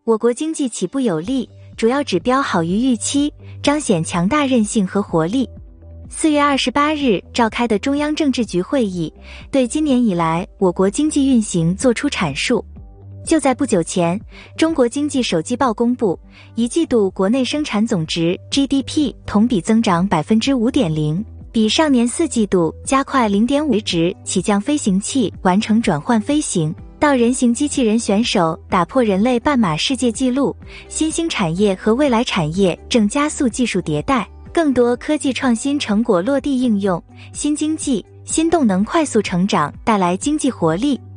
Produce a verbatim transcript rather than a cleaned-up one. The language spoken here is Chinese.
我国经济起步有力，主要指标好于预期，彰显强大韧性和活力。四月二十八日召开的中央政治局会议，对今年以来我国经济运行作出阐述。就在不久前，中国经济手季报公布，一季度国内生产总值 G D P 同比增长 百分之五点零， 比上年四季度加快 零点五 值。起降飞行器完成转换飞行，到人形机器人选手打破人类半马世界纪录，新兴产业和未来产业正加速技术迭代，更多科技创新成果落地应用，新经济、新动能快速成长，带来经济活力。